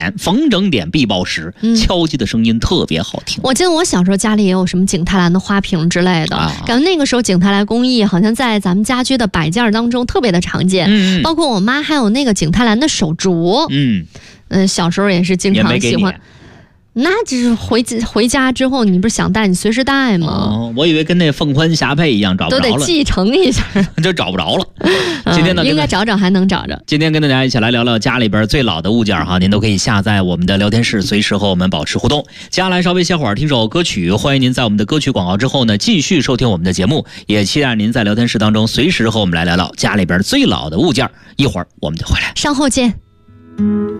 逢整点必报时，敲击的声音特别好听。 我记得我小时候家里也有什么景泰蓝的花瓶之类的，感觉那个时候景泰蓝工艺好像在咱们家居的摆件当中特别的常见。包括我妈还有那个景泰蓝的手镯。小时候也是经常喜欢。那就是回家之后，你不是想带你随时带吗？ 我以为跟那凤冠霞帔一样找不着了， 都得继承一下， 就找不着了。今天呢， 应该找找还能找着。 今天跟大家一起来聊聊家里边最老的物件哈，您都可以下载我们的聊天室，随时和我们保持互动。接下来稍微歇会儿听首歌曲，欢迎您在我们的歌曲广告之后呢，继续收听我们的节目，也期待您在聊天室当中随时和我们来聊聊家里边最老的物件。一会儿我们就回来， 稍后见。